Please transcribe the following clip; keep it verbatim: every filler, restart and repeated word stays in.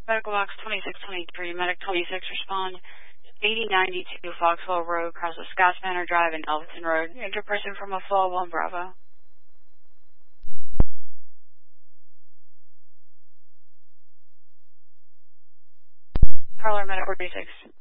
Medical box twenty-six twenty-three, medic twenty-six, respond eighty ninety-two Foxwell Road, across the Scotts Manor Drive and Elverton Road. Enter person from a fall one Bravo. Parlor medic forty-six.